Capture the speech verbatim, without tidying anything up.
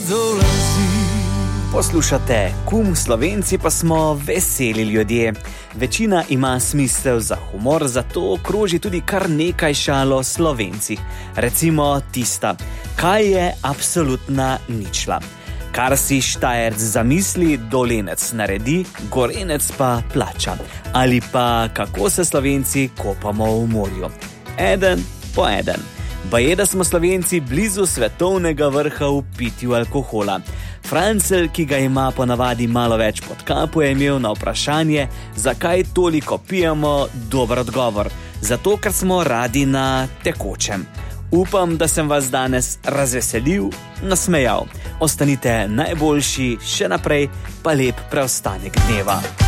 Poslušate Kum, Slovenci pa smo veseli ljudje. Večina ima smisel za humor, zato kroži tudi kar nekaj šal o Slovencih. Recimo tista, kaj je absolutna ničla. Kar si Štajerc zamisli, Dolenec naredi, Gorenec pa plača. Ali pa kako se Slovenci kopamo v morju. Eden po eden. Baje, da smo Slovenci blizu svetovnega vrha v pitju alkohola. Francelj, ki ga ima ponavadi malo več pod kapo, je imel na vprašanje, zakaj toliko pijemo, dober odgovor. Zato, ker smo radi na tekočem. Upam, da sem vas danes razveselil, nasmejal. Ostanite najboljši, še naprej pa lep preostanek dneva.